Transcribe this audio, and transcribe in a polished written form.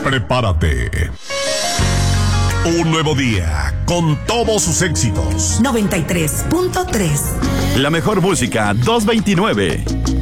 Prepárate. Un nuevo día con todos sus éxitos. 93.3. La mejor música 229.